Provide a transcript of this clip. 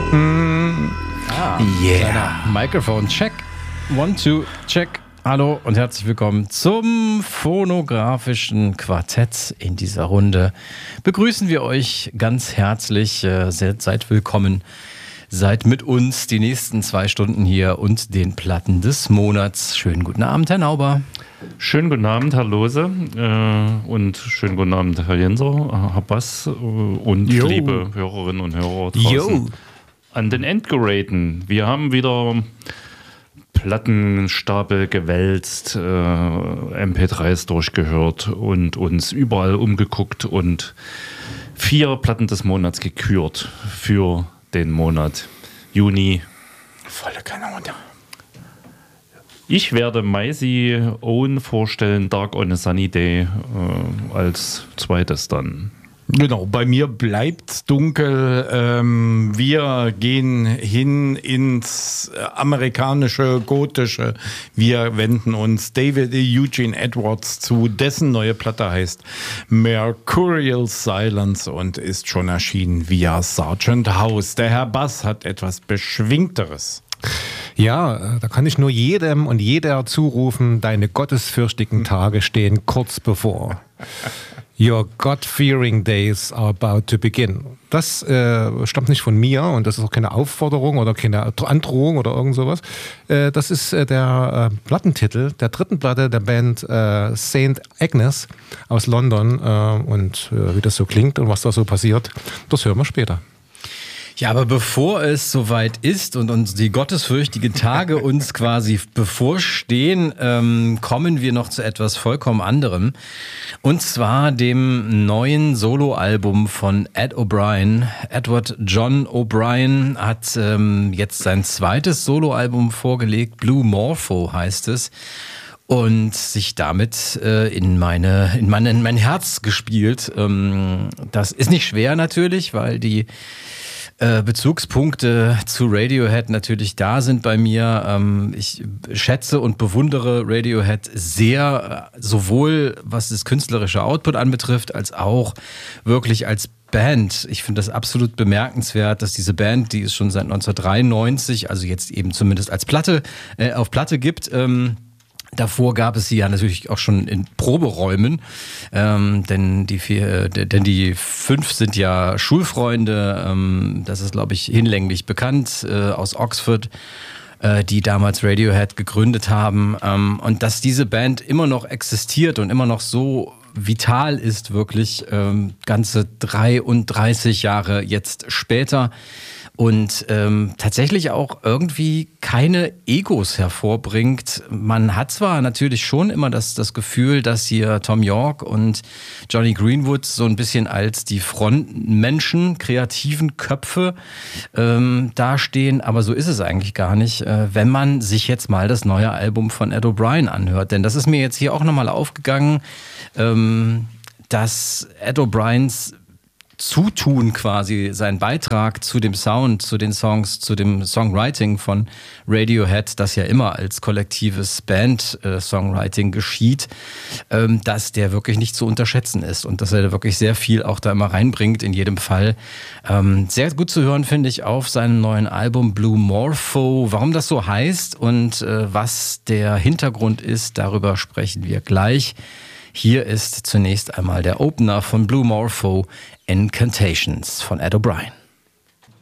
Yeah. Mikrofon-Check. 1, 2, check. Hallo und herzlich willkommen zum phonografischen Quartett. In dieser Runde begrüßen wir euch ganz herzlich. Seid willkommen. Seid mit uns die nächsten 2 Stunden hier und den Platten des Monats. Schönen guten Abend, Herr Nauber. Schönen guten Abend, Herr Lose. Und schönen guten Abend, Herr Jenser, Herr Bass und liebe Hörerinnen und Hörer draußen an den Endgeräten. Wir haben wieder Plattenstapel gewälzt, MP3s durchgehört und uns überall umgeguckt und 4 Platten des Monats gekürt für den Monat Juni. Volle Kanone. Ich werde Maisie Owen vorstellen, Dark on a Sunny Day, als zweites dann. Genau, bei mir bleibt's dunkel. Wir gehen hin ins amerikanische, gotische. Wir wenden uns David Eugene Edwards zu, dessen neue Platte heißt Mercurial Silence und ist schon erschienen via Sargent House. Der Herr Bass hat etwas Beschwingteres. Ja, da kann ich nur jedem und jeder zurufen, deine gottesfürchtigen Tage stehen kurz bevor. Your God-fearing days are about to begin. Das stammt nicht von mir und das ist auch keine Aufforderung oder keine Androhung oder irgend sowas. Das ist der Plattentitel der 3. Platte der Band St. Agnes aus London. Und wie das so klingt und was da so passiert, das hören wir später. Ja, aber bevor es soweit ist und uns die gottesfürchtigen Tage uns quasi bevorstehen, kommen wir noch zu etwas vollkommen anderem. Und zwar dem neuen Soloalbum von Ed O'Brien. Edward John O'Brien hat jetzt sein zweites Soloalbum vorgelegt. Blue Morpho heißt es. Und sich damit in mein Herz gespielt. Das ist nicht schwer natürlich, weil die Bezugspunkte zu Radiohead natürlich da sind bei mir. Ich schätze und bewundere Radiohead sehr, sowohl was das künstlerische Output anbetrifft, als auch wirklich als Band. Ich finde das absolut bemerkenswert, dass diese Band, die es schon seit 1993, also jetzt eben zumindest als Platte, auf Platte gibt, davor gab es sie ja natürlich auch schon in Proberäumen, denn die 5 sind ja Schulfreunde, das ist, glaube ich, hinlänglich bekannt, aus Oxford, die damals Radiohead gegründet haben, und dass diese Band immer noch existiert und immer noch so vital ist, wirklich ganze 33 Jahre jetzt später. Und tatsächlich auch irgendwie keine Egos hervorbringt. Man hat zwar natürlich schon immer das Gefühl, dass hier Tom York und Johnny Greenwood so ein bisschen als die Frontmenschen, kreativen Köpfe dastehen, aber so ist es eigentlich gar nicht, wenn man sich jetzt mal das neue Album von Ed O'Brien anhört. Denn das ist mir jetzt hier auch nochmal aufgegangen, dass Ed O'Briens Zutun quasi, sein Beitrag zu dem Sound, zu den Songs, zu dem Songwriting von Radiohead, das ja immer als kollektives Band-Songwriting geschieht, dass der wirklich nicht zu unterschätzen ist und dass er wirklich sehr viel auch da immer reinbringt, in jedem Fall. Sehr gut zu hören, finde ich, auf seinem neuen Album Blue Morpho. Warum das so heißt und was der Hintergrund ist, darüber sprechen wir gleich. Hier ist zunächst einmal der Opener von Blue Morpho, Incantations von Ed O'Brien.